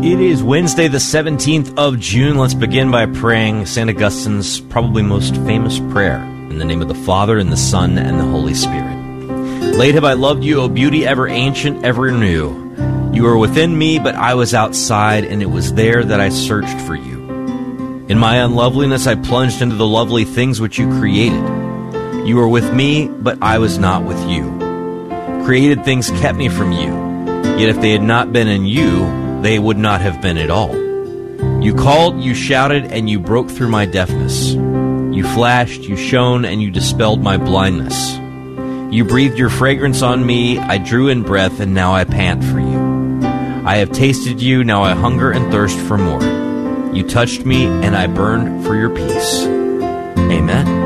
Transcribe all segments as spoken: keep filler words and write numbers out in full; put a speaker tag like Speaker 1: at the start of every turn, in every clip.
Speaker 1: It is Wednesday, the seventeenth of June. Let's begin by praying Saint Augustine's probably most famous prayer. In the name of the Father, and the Son, and the Holy Spirit. Late have I loved you, O beauty ever ancient, ever new. You were within me, but I was outside, and it was there that I searched for you. In my unloveliness I plunged into the lovely things which you created. You were with me, but I was not with you. Created things kept me from you. Yet if they had not been in you, they would not have been at all. You called, you shouted, and you broke through my deafness. You flashed, you shone, and you dispelled my blindness. You breathed your fragrance on me, I drew in breath, and now I pant for you. I have tasted you, now I hunger and thirst for more. You touched me, and I burn for your peace. Amen.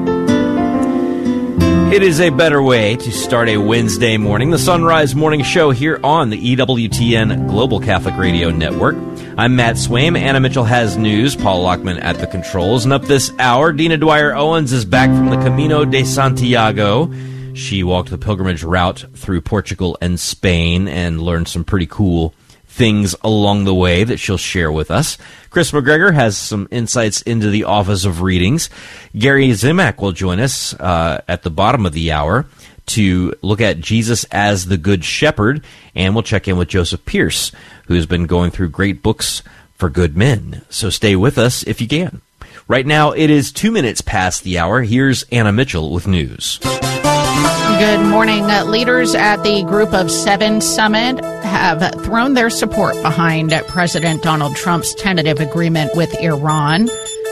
Speaker 1: It is a better way to start a Wednesday morning, the Sunrise Morning Show here on the E W T N Global Catholic Radio Network. I'm Matt Swaim. Anna Mitchell has news. Paul Lockman at the controls. And up this hour, Dina Dwyer-Owens is back from the Camino de Santiago. She walked the pilgrimage route through Portugal and Spain and learned some pretty cool things along the way that she'll share with us. Chris McGregor has some insights into the Office of Readings. Gary Zimak will join us uh, at the bottom of the hour to look at Jesus as the Good Shepherd, and we'll check in with Joseph Pierce, who's been going through great books for good men. So stay with us if you can. Right now, it is two minutes past the hour. Here's Anna Mitchell with news.
Speaker 2: Good morning. Uh, leaders at the Group of Seven summit have thrown their support behind President Donald Trump's tentative agreement with Iran.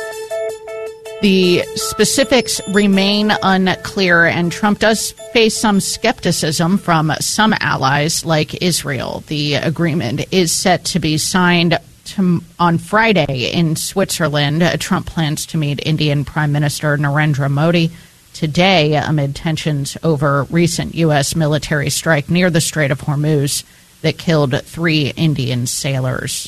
Speaker 2: The specifics remain unclear, and Trump does face some skepticism from some allies like Israel. The agreement is set to be signed to, on Friday in Switzerland. Trump plans to meet Indian Prime Minister Narendra Modi today amid tensions over recent U S military strike near the Strait of Hormuz that killed three Indian sailors.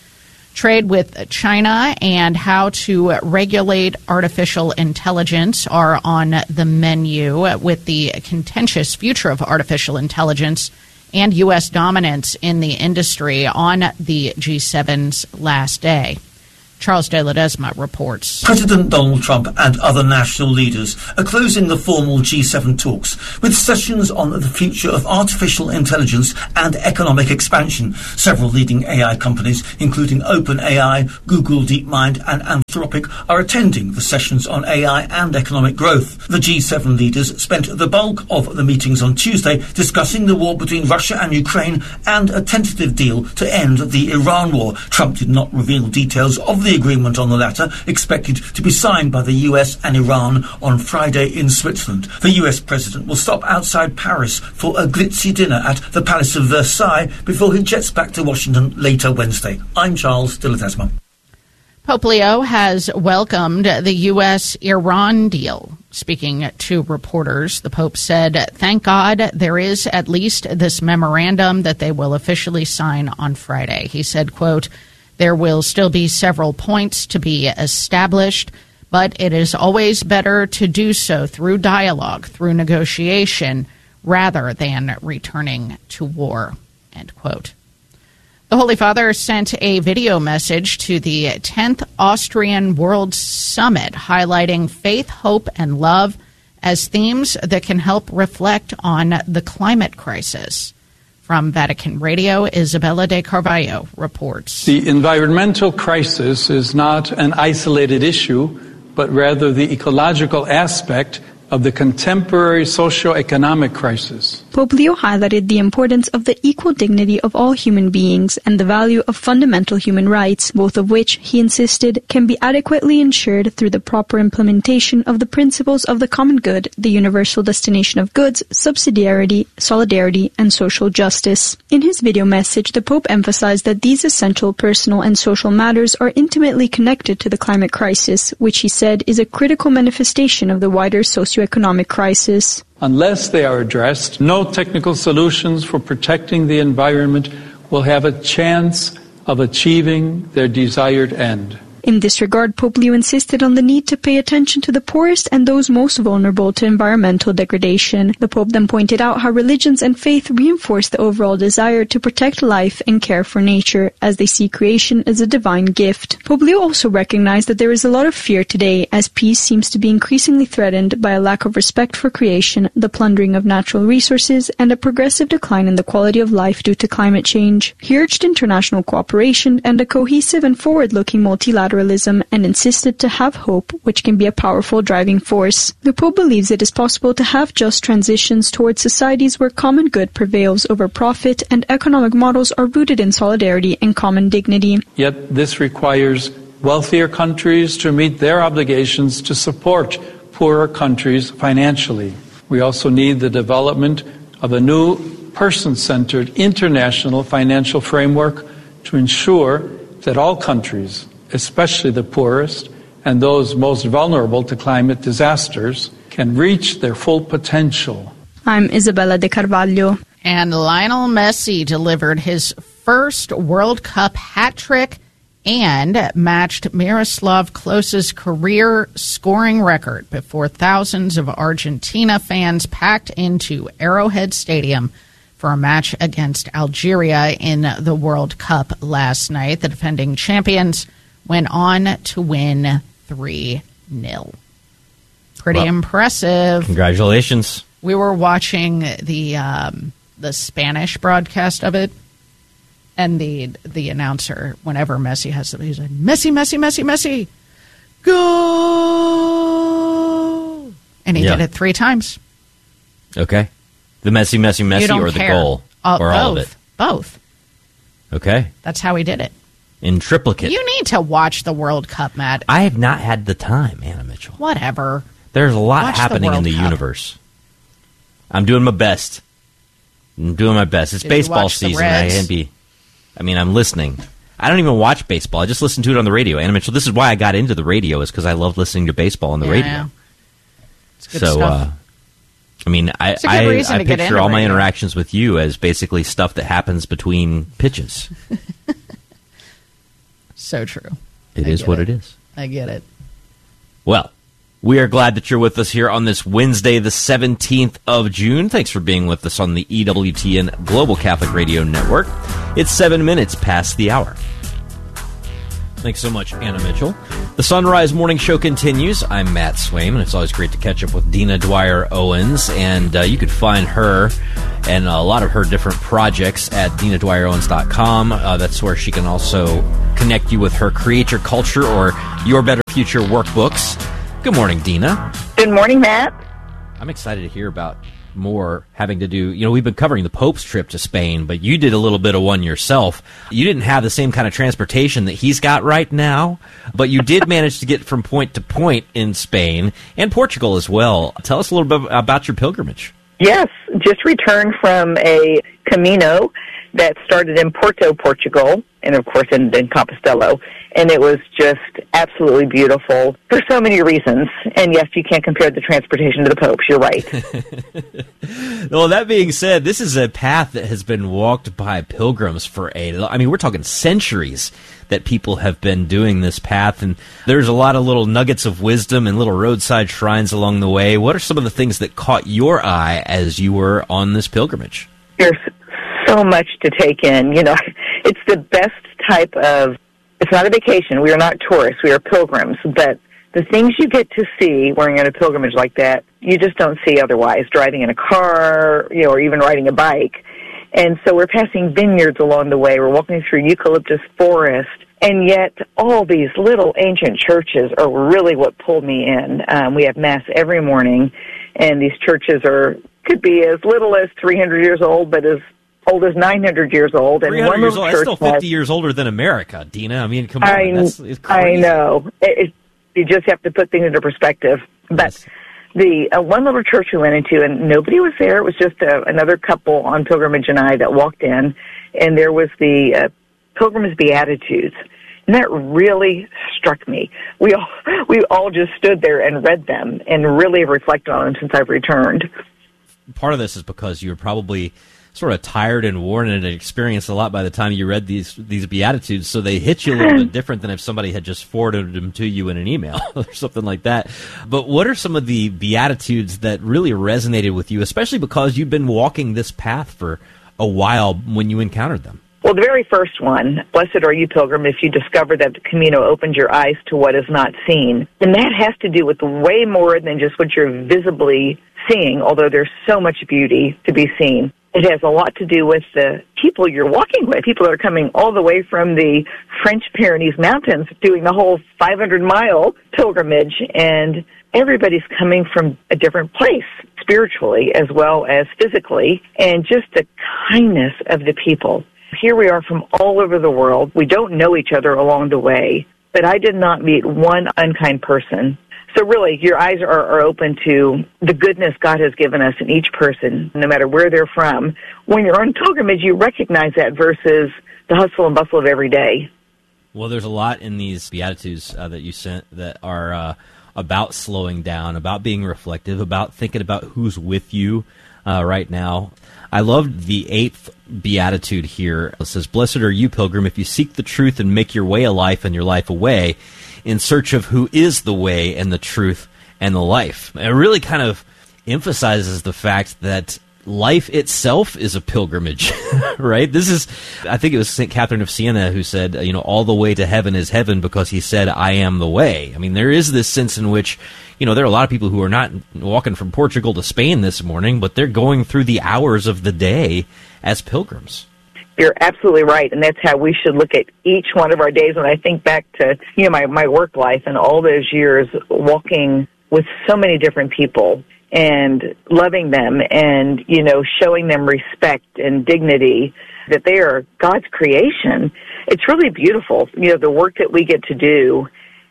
Speaker 2: Trade with China and how to regulate artificial intelligence are on the menu, with the contentious future of artificial intelligence and U S dominance in the industry on the G seven's last day. Charles de Ledesma reports.
Speaker 3: President Donald Trump and other national leaders are closing the formal G seven talks with sessions on the future of artificial intelligence and economic expansion. Several leading A I companies, including OpenAI, Google DeepMind and Anthropic, are attending the sessions on A I and economic growth. The G seven leaders spent the bulk of the meetings on Tuesday discussing the war between Russia and Ukraine and a tentative deal to end the Iran war. Trump did not reveal details of the The agreement on the latter, expected to be signed by the U S and Iran on Friday in Switzerland. The U S president will stop outside Paris for a glitzy dinner at the Palace of Versailles before he jets back to Washington later Wednesday. I'm Charles de Ledesma.
Speaker 2: Pope Leo has welcomed the U S Iran deal. Speaking to reporters, the Pope said, "Thank God there is at least this memorandum that they will officially sign on Friday." He said, quote, "There will still be several points to be established, but it is always better to do so through dialogue, through negotiation, rather than returning to war," end quote. The Holy Father sent a video message to the tenth Austrian World Summit highlighting faith, hope, and love as themes that can help reflect on the climate crisis. From Vatican Radio, Isabella de Carvalho reports.
Speaker 4: The environmental crisis is not an isolated issue, but rather the ecological aspect of the contemporary socio-economic crisis.
Speaker 5: Pope Leo highlighted the importance of the equal dignity of all human beings and the value of fundamental human rights, both of which, he insisted, can be adequately ensured through the proper implementation of the principles of the common good, the universal destination of goods, subsidiarity, solidarity, and social justice. In his video message, the Pope emphasized that these essential personal and social matters are intimately connected to the climate crisis, which he said is a critical manifestation of the wider socio-economic crisis.
Speaker 4: Unless they are addressed, no technical solutions for protecting the environment will have a chance of achieving their desired end.
Speaker 5: In this regard, Pope Leo insisted on the need to pay attention to the poorest and those most vulnerable to environmental degradation. The Pope then pointed out how religions and faith reinforce the overall desire to protect life and care for nature, as they see creation as a divine gift. Pope Leo also recognized that there is a lot of fear today, as peace seems to be increasingly threatened by a lack of respect for creation, the plundering of natural resources, and a progressive decline in the quality of life due to climate change. He urged international cooperation and a cohesive and forward-looking multilateralism, and insisted to have hope, which can be a powerful driving force. The Pope believes it is possible to have just transitions towards societies where common good prevails over profit and economic models are rooted in solidarity and common dignity.
Speaker 4: Yet this requires wealthier countries to meet their obligations to support poorer countries financially. We also need the development of a new person-centered international financial framework to ensure that all countries, especially the poorest and those most vulnerable to climate disasters, can reach their full potential.
Speaker 5: I'm Isabella de Carvalho.
Speaker 2: And Lionel Messi delivered his first World Cup hat trick and matched Miroslav Klose's career scoring record before thousands of Argentina fans packed into Arrowhead Stadium for a match against Algeria in the World Cup last night. The defending champions went on to win three nil. Pretty well, impressive.
Speaker 1: Congratulations.
Speaker 2: We were watching the um, the Spanish broadcast of it, and the the announcer, whenever Messi has the, he's like, Messi, Messi, Messi, Messi, go! And he yeah. did it three times.
Speaker 1: Okay. The Messi, Messi, Messi, or the
Speaker 2: care.
Speaker 1: goal?
Speaker 2: Uh,
Speaker 1: or
Speaker 2: both,
Speaker 1: all of it?
Speaker 2: Both.
Speaker 1: Okay.
Speaker 2: That's how he did it.
Speaker 1: In triplicate.
Speaker 2: You need to watch the World Cup, Matt.
Speaker 1: I have not had the time, Anna Mitchell.
Speaker 2: Whatever.
Speaker 1: There's a lot
Speaker 2: watch
Speaker 1: happening
Speaker 2: the
Speaker 1: in the
Speaker 2: Cup.
Speaker 1: universe. I'm doing my best. I'm doing my best. It's
Speaker 2: Did
Speaker 1: baseball season. I can't be. I mean, I'm listening. I don't even watch baseball. I just listen to it on the radio. Anna Mitchell, this is why I got into the radio, is because I love listening to baseball on the
Speaker 2: yeah,
Speaker 1: radio.
Speaker 2: Yeah. It's good
Speaker 1: so,
Speaker 2: stuff.
Speaker 1: Uh, I mean, I, I, I picture all my radio. interactions with you as basically stuff that happens between pitches.
Speaker 2: So true.
Speaker 1: It
Speaker 2: I
Speaker 1: is what
Speaker 2: it.
Speaker 1: it is.
Speaker 2: I get it.
Speaker 1: Well, we are glad that you're with us here on this Wednesday, the seventeenth of June. Thanks for being with us on the E W T N Global Catholic Radio Network. It's seven minutes past the hour. Thanks so much, Anna Mitchell. The Sunrise Morning Show continues. I'm Matt Swaim, and it's always great to catch up with Dina Dwyer Owens. And uh, you can find her and a lot of her different projects at dina dwyer owens dot com. Uh, that's where she can also connect you with her Create Your Culture or Your Better Future workbooks. Good morning, Dina.
Speaker 6: Good morning, Matt.
Speaker 1: I'm excited to hear about more having to do, you know, we've been covering the Pope's trip to Spain, but you did a little bit of one yourself. You didn't have the same kind of transportation that he's got right now, but you did manage to get from point to point in Spain and Portugal as well. Tell us a little bit about your pilgrimage.
Speaker 6: Yes, just returned from a Camino that started in Porto, Portugal, and of course in, in Compostela, and it was just absolutely beautiful for so many reasons. And yes, you can't compare the transportation to the Pope's, you're right.
Speaker 1: Well, that being said, this is a path that has been walked by pilgrims for a, I mean, we're talking centuries that people have been doing this path, and there's a lot of little nuggets of wisdom and little roadside shrines along the way. What are some of the things that caught your eye as you were on this pilgrimage?
Speaker 6: There's so much to take in. You know, it's the best type of, it's not a vacation. We are not tourists. We are pilgrims. But the things you get to see when you're on a pilgrimage like that, you just don't see otherwise, driving in a car, you know, or even riding a bike. And so we're passing vineyards along the way. We're walking through eucalyptus forest. And yet all these little ancient churches are really what pulled me in. Um, we have Mass every morning, and these churches are could be as little as three hundred years old, but as old as nine hundred years old. And
Speaker 1: three hundred
Speaker 6: one
Speaker 1: years old. That's still fifty
Speaker 6: has,
Speaker 1: years older than America, Dina. I mean, come on.
Speaker 6: I,
Speaker 1: That's it's crazy.
Speaker 6: I know. It, it, you just have to put things into perspective. But
Speaker 1: yes.
Speaker 6: the uh, one little church we went into, and nobody was there. It was just uh, another couple on pilgrimage and I that walked in, and there was the uh, Pilgrim's Beatitudes. And that really struck me. We all, we all just stood there and read them and really reflected on them since I've returned.
Speaker 1: Part of this is because you're probably sort of tired and worn and had experienced a lot by the time you read these these Beatitudes, so they hit you a little bit different than if somebody had just forwarded them to you in an email or something like that. But what are some of the Beatitudes that really resonated with you, especially because you've been walking this path for a while when you encountered them?
Speaker 6: Well, the very first one, blessed are you, pilgrim, if you discover that the Camino opened your eyes to what is not seen. And that has to do with way more than just what you're visibly seeing, although there's so much beauty to be seen. It has a lot to do with the people you're walking with, people that are coming all the way from the French Pyrenees Mountains, doing the whole five hundred mile pilgrimage, and everybody's coming from a different place, spiritually as well as physically, and just the kindness of the people. Here we are from all over the world. We don't know each other along the way, but I did not meet one unkind person. So really, your eyes are, are open to the goodness God has given us in each person, no matter where they're from. When you're on pilgrimage, you recognize that versus the hustle and bustle of every day.
Speaker 1: Well, there's a lot in these Beatitudes uh, that you sent that are uh, about slowing down, about being reflective, about thinking about who's with you uh, right now. I loved the eighth Beatitude here. It says, blessed are you, pilgrim, if you seek the truth and make your way a life and your life a way, in search of who is the way and the truth and the life. It really kind of emphasizes the fact that life itself is a pilgrimage, right? This is, I think it was Saint Catherine of Siena who said, you know, all the way to heaven is heaven because he said, I am the way. I mean, there is this sense in which, you know, there are a lot of people who are not walking from Portugal to Spain this morning, but they're going through the hours of the day as pilgrims.
Speaker 6: You're absolutely right, and that's how we should look at each one of our days. When I think back to, you know, my, my work life and all those years walking with so many different people and loving them and, you know, showing them respect and dignity, that they are God's creation, it's really beautiful, you know, the work that we get to do.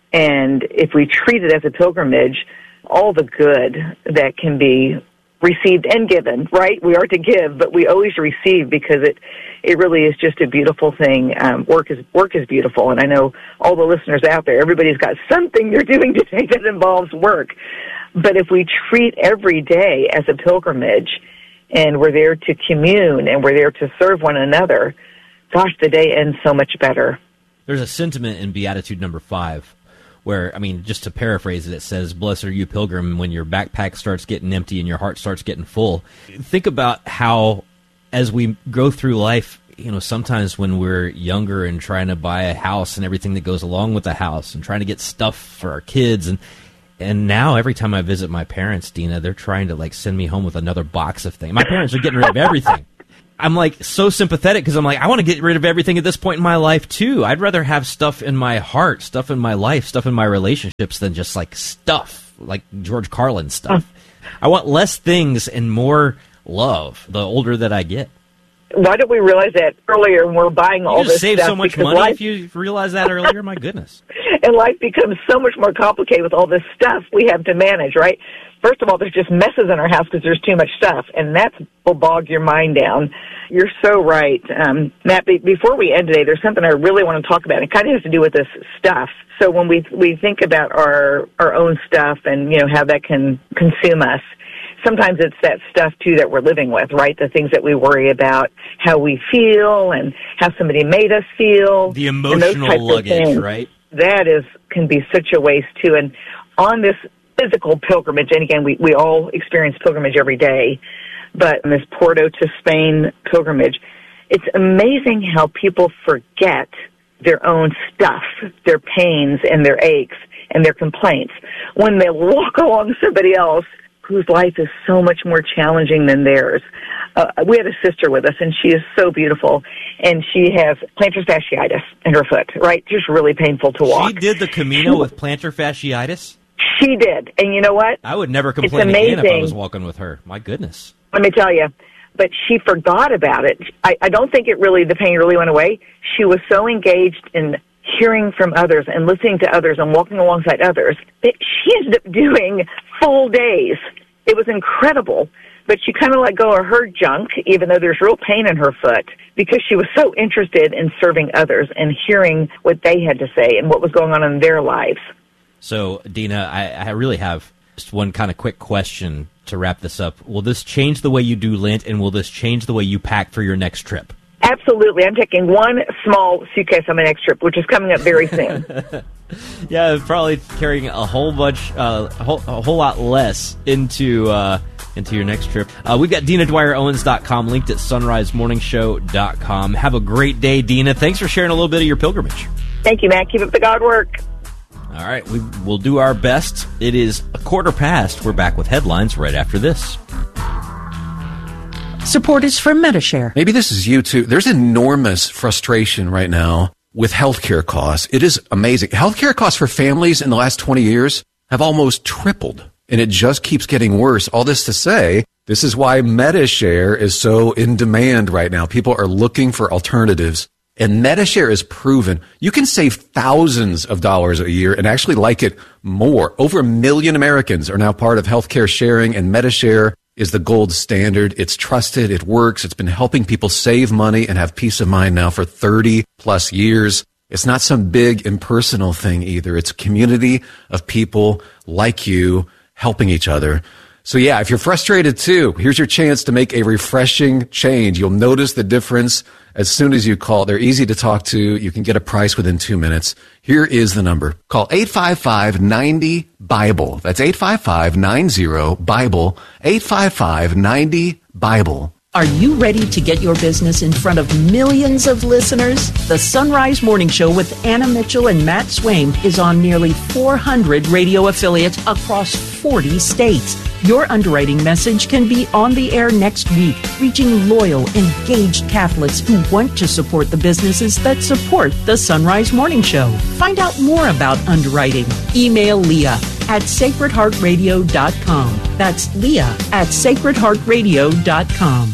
Speaker 6: And if we treat it as a pilgrimage, all the good that can be received and given, right? We are to give, but we always receive because it it really is just a beautiful thing. Um, work is work is beautiful, and I know all the listeners out there, everybody's got something they're doing today that involves work. But if we treat every day as a pilgrimage, and we're there to commune, and we're there to serve one another, gosh, the day ends so much better.
Speaker 1: There's a sentiment in Beatitude number five where, I mean, just to paraphrase it, it says, blessed are you, pilgrim, when your backpack starts getting empty and your heart starts getting full. Think about how, as we go through life, you know, sometimes when we're younger and trying to buy a house and everything that goes along with the house and trying to get stuff for our kids, and and now every time I visit my parents, Dina, they're trying to, like, send me home with another box of things. My parents are getting rid of everything. I'm, like, so sympathetic because I'm like, I want to get rid of everything at this point in my life, too. I'd rather have stuff in my heart, stuff in my life, stuff in my relationships than just, like, stuff, like George Carlin stuff. I want less things and more love the older that I get.
Speaker 6: Why don't we realize that earlier when we're buying all
Speaker 1: you just
Speaker 6: this
Speaker 1: save
Speaker 6: stuff?
Speaker 1: so much money life, if you realize that earlier. My goodness.
Speaker 6: And life becomes so much more complicated with all this stuff we have to manage, right? First of all, there's just messes in our house because there's too much stuff, and that will bog your mind down. You're so right. Um, Matt, be- before we end today, there's something I really want to talk about. It kind of has to do with this stuff. So when we we think about our, our own stuff and, you know, how that can consume us, sometimes it's that stuff, too, that we're living with, right? The things that we worry about, how we feel and how somebody made us feel.
Speaker 1: The emotional luggage, right?
Speaker 6: That is can be such a waste, too. And on this physical pilgrimage, and again, we, we all experience pilgrimage every day, but in this Porto to Spain pilgrimage, it's amazing how people forget their own stuff, their pains and their aches and their complaints, when they walk along somebody else whose life is so much more challenging than theirs. Uh, we had a sister with us, and she is so beautiful, and she has plantar fasciitis in her foot, right? Just really painful to walk.
Speaker 1: She did the Camino with plantar fasciitis?
Speaker 6: She did, and you know what?
Speaker 1: I would never complain again if I was walking with her. My goodness.
Speaker 6: Let me tell you, but she forgot about it. I, I don't think it really, the pain really went away. She was so engaged in hearing from others and listening to others and walking alongside others that she ended up doing full days. It was incredible, but she kind of let go of her junk, even though there's real pain in her foot, because she was so interested in serving others and hearing what they had to say and what was going on in their lives.
Speaker 1: So, Dina, I, I really have Just one kind of quick question to wrap this up. Will this change the way you do Lent, and will this change the way you pack for your next trip?
Speaker 6: Absolutely. I'm taking one small suitcase on my next trip, which is coming up very soon.
Speaker 1: Yeah, probably carrying a whole bunch, uh, a, whole, a whole lot less into uh, into your next trip. Uh, we've got Dina Dwyer Owens dot com linked at sunrise morning show dot com. Have a great day, Dina. Thanks for sharing a little bit of your pilgrimage.
Speaker 6: Thank you, Matt. Keep up the God work.
Speaker 1: All right, we will do our best. It is a quarter past. We're back with headlines right after this.
Speaker 7: Support is from Medi-Share.
Speaker 8: Maybe this is you too. There's enormous frustration right now with healthcare costs. It is amazing. Healthcare costs for families in the last twenty years have almost tripled, and it just keeps getting worse. All this to say, this is why Medi-Share is so in demand right now. People are looking for alternatives. And Medi-Share is proven you can save thousands of dollars a year and actually like it more. Over a million Americans are now part of healthcare sharing, and Medi-Share is the gold standard. It's trusted. It works. It's been helping people save money and have peace of mind now for thirty plus years. It's not some big impersonal thing either. It's a community of people like you helping each other. So yeah, if you're frustrated too, here's your chance to make a refreshing change. You'll notice the difference as soon as you call. They're easy to talk to. You can get a price within two minutes. Here is the number. Call eight five five, nine zero, BIBLE. That's eight five five, nine zero, BIBLE. eight five five, nine zero, BIBLE.
Speaker 7: Are you ready to get your business in front of millions of listeners? The Sunrise Morning Show with Anna Mitchell and Matt Swaim is on nearly four hundred radio affiliates across forty states. Your underwriting message can be on the air next week, reaching loyal, engaged Catholics who want to support the businesses that support the Sunrise Morning Show. Find out more about underwriting. Email Leah at sacred heart radio dot com. That's Leah at sacred heart radio dot com.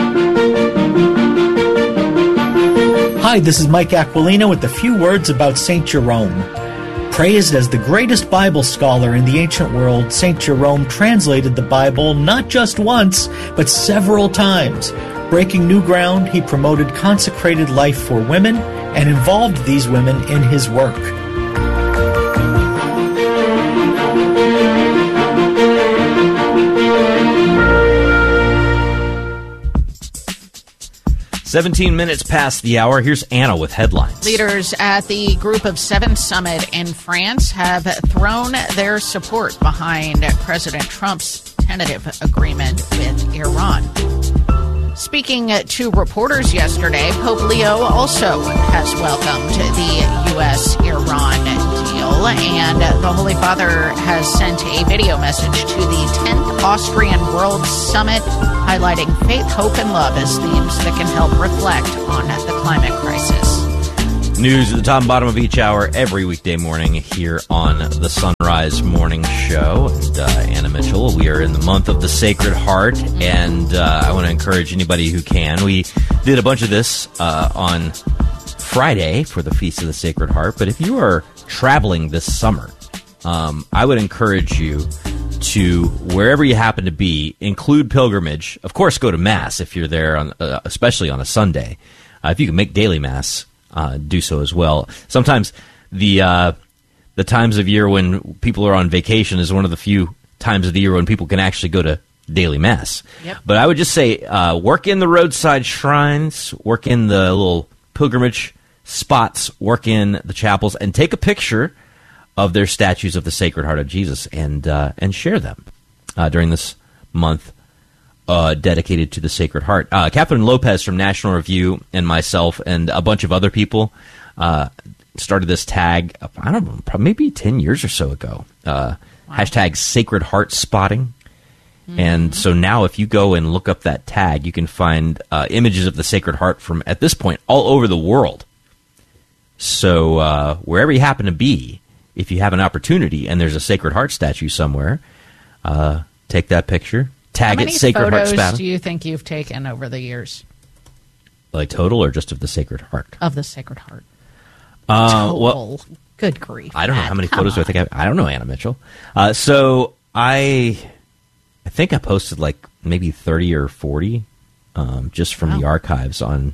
Speaker 9: Hi, this is Mike Aquilino with a few words about Saint Jerome. Praised as the greatest Bible scholar in the ancient world, Saint Jerome translated the Bible not just once, but several times. Breaking new ground, he promoted consecrated life for women and involved these women in his work.
Speaker 1: seventeen minutes past the hour. Here's Anna with headlines.
Speaker 2: Leaders at the Group of Seven summit in France have thrown their support behind President Trump's tentative agreement with Iran. Speaking to reporters yesterday, Pope Leo also has welcomed the U S Iran deal, and the Holy Father has sent a video message to the tenth Austrian World Summit, highlighting faith, hope, and love as themes that can help reflect on the climate crisis.
Speaker 1: News at the top and bottom of each hour every weekday morning here on the Sunrise Morning Show. And uh, Anna Mitchell, we are in the month of the Sacred Heart, and uh, I want to encourage anybody who can. We did a bunch of this uh, on Friday for the Feast of the Sacred Heart, but if you are traveling this summer, um, I would encourage you to, wherever you happen to be, include pilgrimage. Of course, go to Mass if you're there, on, uh, especially on a Sunday. Uh, if you can make daily Mass, Uh, do so as well. Sometimes the uh, the times of year when people are on vacation is one of the few times of the year when people can actually go to daily Mass.
Speaker 2: Yep.
Speaker 1: But I would just say uh, work in the roadside shrines, work in the little pilgrimage spots, work in the chapels, and take a picture of their statues of the Sacred Heart of Jesus and, uh, and share them uh, during this month Uh, dedicated to the Sacred Heart. Uh, Catherine Lopez from National Review and myself and a bunch of other people uh, started this tag, I don't know, probably maybe ten years or so ago. Uh, wow. Hashtag Sacred Heart Spotting. Mm-hmm. And so now if you go and look up that tag, you can find uh, images of the Sacred Heart from, at this point, all over the world. So uh, wherever you happen to be, if you have an opportunity and there's a Sacred Heart statue somewhere, uh, take that picture. Tag
Speaker 2: How
Speaker 1: it
Speaker 2: many
Speaker 1: Sacred Heart
Speaker 2: photos
Speaker 1: Spatter.
Speaker 2: do you think you've taken over the years?
Speaker 1: Like total or just of the Sacred Heart?
Speaker 2: Of the Sacred Heart.
Speaker 1: Uh,
Speaker 2: total.
Speaker 1: well,
Speaker 2: Good grief.
Speaker 1: I don't know
Speaker 2: Matt,
Speaker 1: how many
Speaker 2: come
Speaker 1: photos do I
Speaker 2: on.
Speaker 1: think I have. I don't know, Anna Mitchell. Uh, so I I think I posted like maybe thirty or forty um, just from
Speaker 2: Wow.
Speaker 1: the archives on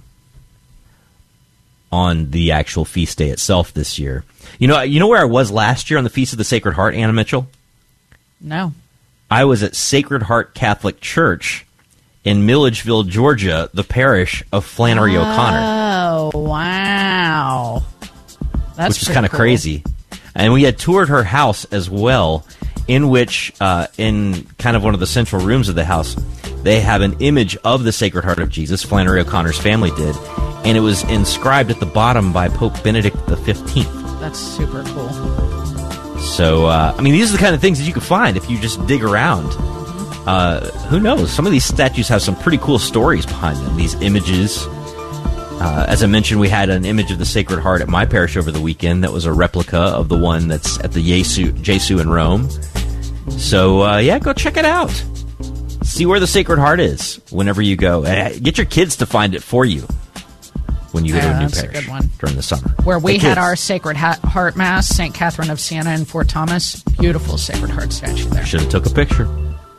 Speaker 1: on the actual feast day itself this year. You know, you know where I was last year on the Feast of the Sacred Heart, Anna Mitchell?
Speaker 2: No.
Speaker 1: I was at Sacred Heart Catholic Church in Milledgeville, Georgia, the parish of Flannery
Speaker 2: oh,
Speaker 1: O'Connor.
Speaker 2: Oh, wow. That's
Speaker 1: which is kind of cool. Crazy. And we had toured her house as well, in which, uh, in kind of one of the central rooms of the house, they have an image of the Sacred Heart of Jesus, Flannery O'Connor's family did, and it was inscribed at the bottom by Pope Benedict the fifteenth.
Speaker 2: That's super cool.
Speaker 1: So, uh, I mean, these are the kind of things that you can find if you just dig around. Uh, who knows? Some of these statues have some pretty cool stories behind them, these images. Uh, as I mentioned, we had an image of the Sacred Heart at my parish over the weekend that was a replica of the one that's at the Jesu, Jesu in Rome. So, uh, yeah, go check it out. See where the Sacred Heart is whenever you go. Get your kids to find it for you when you go
Speaker 2: yeah,
Speaker 1: to a new
Speaker 2: that's
Speaker 1: parish
Speaker 2: a good one.
Speaker 1: during the summer.
Speaker 2: Where we
Speaker 1: the
Speaker 2: had
Speaker 1: kids.
Speaker 2: our Sacred Heart Mass, Saint Catherine of Siena in Fort Thomas. Beautiful Sacred Heart statue there.
Speaker 1: Should have took a picture.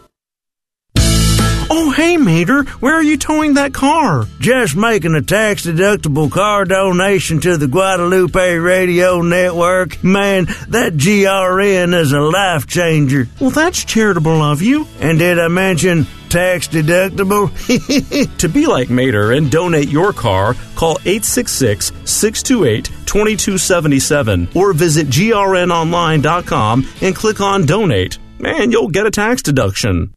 Speaker 10: Oh, hey, Mater, where are you towing that car?
Speaker 11: Just making a tax-deductible car donation to the Guadalupe Radio Network. Man, that G R N is a life changer.
Speaker 10: Well, that's charitable of you.
Speaker 11: And did I mention tax-deductible?
Speaker 10: To be like Mater and donate your car, call eight six six, six two eight, two two seven seven or visit G R N online dot com and click on Donate. And you'll get a tax deduction.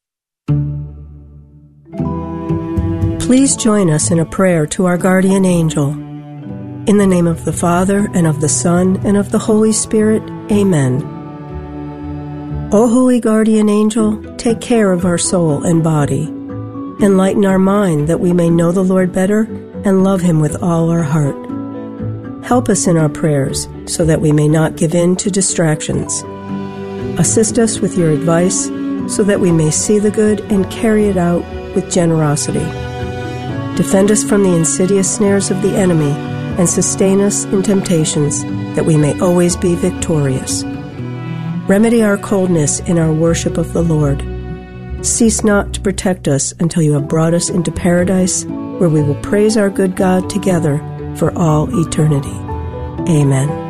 Speaker 12: Please join us in a prayer to our guardian angel. In the name of the Father, and of the Son, and of the Holy Spirit, Amen. O holy guardian angel, take care of our soul and body. Enlighten our mind that we may know the Lord better and love him with all our heart. Help us in our prayers so that we may not give in to distractions. Assist us with your advice so that we may see the good and carry it out with generosity. Defend us from the insidious snares of the enemy and sustain us in temptations that we may always be victorious. Remedy our coldness in our worship of the Lord. Cease not to protect us until you have brought us into paradise, where we will praise our good God together for all eternity. Amen.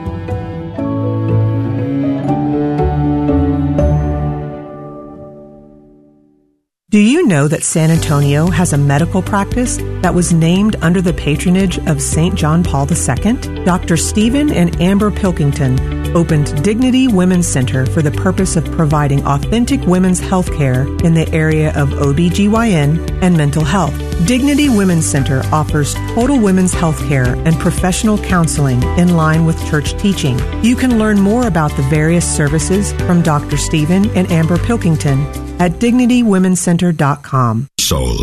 Speaker 13: Do you know that San Antonio has a medical practice that was named under the patronage of Saint John Paul the Second? Doctor Stephen and Amber Pilkington opened Dignity Women's Center for the purpose of providing authentic women's health care in the area of O B G Y N and mental health. Dignity Women's Center offers total women's health care and professional counseling in line with church teaching. You can learn more about the various services from Doctor Stephen and Amber Pilkington at dignity women's center dot com.
Speaker 14: Soul.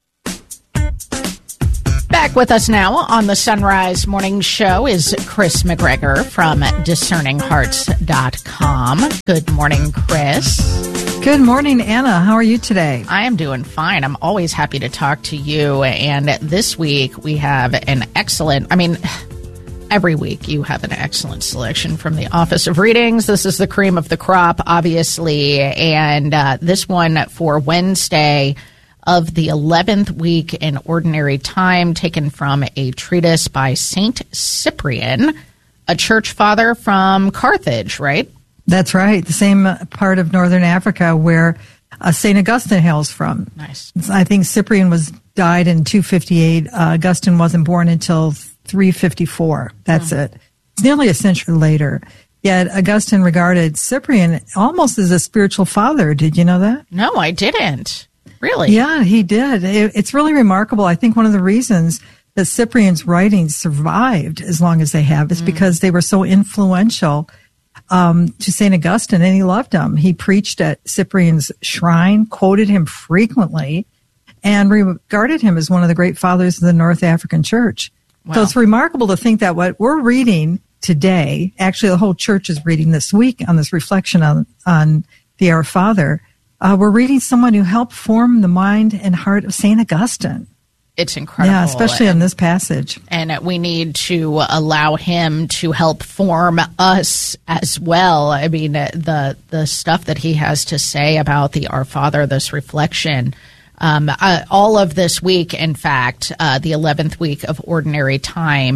Speaker 2: Back with us now on the Sunrise Morning Show is Chris McGregor from discerning hearts dot com. Good morning, Chris.
Speaker 15: Good morning, Anna. How are you today?
Speaker 2: I am doing fine. I'm always happy to talk to you. And this week we have an excellent, I mean, every week you have an excellent selection from the Office of Readings. This is the cream of the crop, obviously. And uh, this one for Wednesday of the eleventh week in Ordinary Time, taken from a treatise by Saint Cyprian, a church father from Carthage, right?
Speaker 15: That's right. The same part of northern Africa where uh, Saint Augustine hails from.
Speaker 2: Nice.
Speaker 15: I think Cyprian was died in two fifty-eight. Uh, Augustine wasn't born until three fifty-four. That's oh. it. It's nearly a century later. Yet Augustine regarded Cyprian almost as a spiritual father. Did you know that?
Speaker 2: No, I didn't. Really?
Speaker 15: Yeah, he did. It, it's really remarkable. I think one of the reasons that Cyprian's writings survived as long as they have is mm. because they were so influential um, to Saint Augustine, and he loved him. He preached at Cyprian's shrine, quoted him frequently, and regarded him as one of the great fathers of the North African Church. Wow. So it's remarkable to think that what we're reading today, actually the whole church is reading this week on this reflection on, on the Our Father, uh, we're reading someone who helped form the mind and heart of Saint Augustine.
Speaker 2: It's incredible.
Speaker 15: Yeah, especially
Speaker 2: and,
Speaker 15: in this passage.
Speaker 2: And we need to allow him to help form us as well. I mean, the the stuff that he has to say about the Our Father, this reflection, um, uh, all of this week, in fact, uh, the eleventh week of Ordinary Time,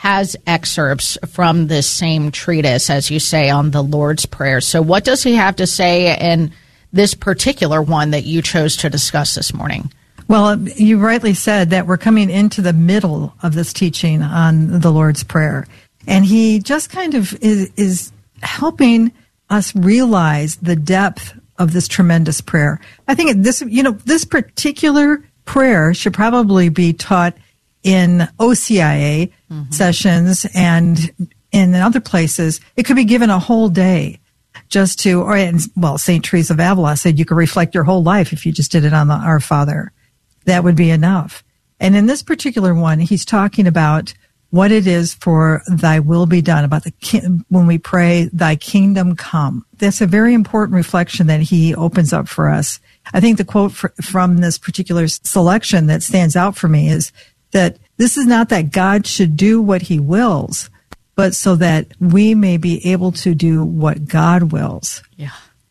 Speaker 2: has excerpts from this same treatise, as you say, on the Lord's Prayer. So what does he have to say in this particular one that you chose to discuss this morning?
Speaker 15: Well, you rightly said that we're coming into the middle of this teaching on the Lord's Prayer. And he just kind of is, is helping us realize the depth of this tremendous prayer. I think this, you know, this particular prayer should probably be taught in O C I A mm-hmm. sessions and in other places. It could be given a whole day just to, or, well, Saint Teresa of Avila said you could reflect your whole life if you just did it on the Our Father. That would be enough. And in this particular one, he's talking about what it is for thy will be done, about the ki- when we pray, thy kingdom come. That's a very important reflection that he opens up for us. I think the quote for, from this particular selection that stands out for me is that this is not that God should do what he wills, but so that we may be able to do what God wills.
Speaker 2: Yeah.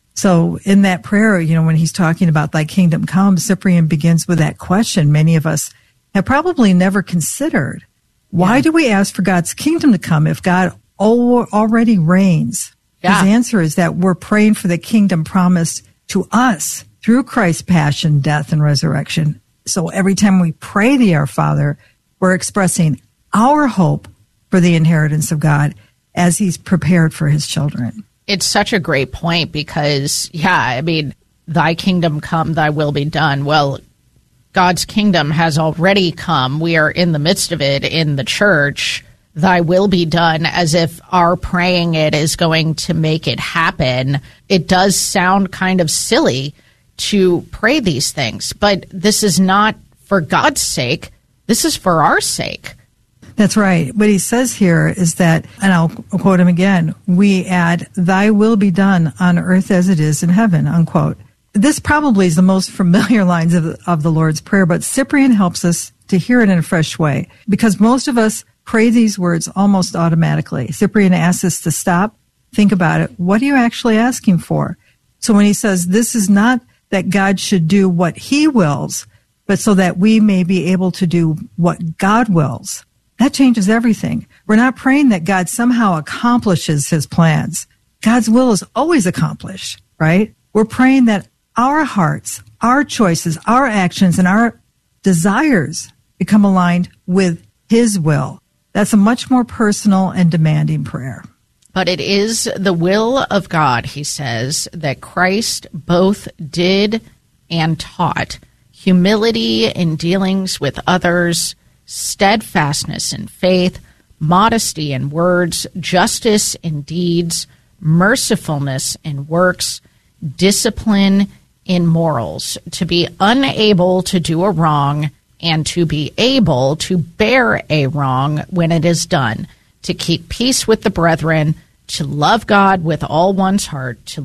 Speaker 15: So in that prayer, you know, when he's talking about thy kingdom come, Cyprian begins with that question many of us have probably never considered. Why yeah. do we ask for God's kingdom to come if God al- already reigns?
Speaker 2: Yeah.
Speaker 15: His answer is that we're praying for the kingdom promised to us through Christ's passion, death, and resurrection. So every time we pray the Our Father, we're expressing our hope for the inheritance of God as he's prepared for his children.
Speaker 2: It's such a great point because, yeah, I mean, thy kingdom come, thy will be done. Well, God's kingdom has already come. We are in the midst of it in the church. Thy will be done, as if our praying it is going to make it happen. It does sound kind of silly to pray these things, but this is not for God's sake. This is for our sake.
Speaker 15: That's right. What he says here is that, and I'll quote him again, we add, thy will be done on earth as it is in heaven, unquote. This probably is the most familiar lines of, of the Lord's Prayer, but Cyprian helps us to hear it in a fresh way because most of us pray these words almost automatically. Cyprian asks us to stop, think about it. What are you actually asking for? So when he says this is not that God should do what he wills, but so that we may be able to do what God wills, that changes everything. We're not praying that God somehow accomplishes his plans. God's will is always accomplished, right? We're praying that our hearts, our choices, our actions, and our desires become aligned with his will. That's a much more personal and demanding prayer.
Speaker 2: But it is the will of God, he says, that Christ both did and taught. Humility in dealings with others, steadfastness in faith, modesty in words, justice in deeds, mercifulness in works, discipline in morals, to be unable to do a wrong and to be able to bear a wrong when it is done, to keep peace with the brethren, to love God with all one's heart, to